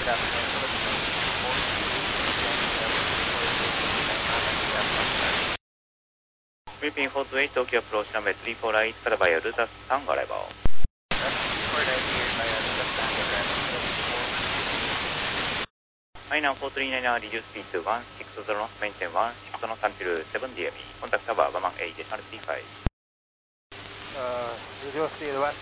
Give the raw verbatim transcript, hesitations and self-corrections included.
Philippine four two eight, Tokyo approach number three four eight, cut by Ruta Tango arrival. Right now, four three nine, reduce speed to one six zero, maintain one six zero until seven D M E. Contact tower one one eight, additional T five. Uh, reduce speed one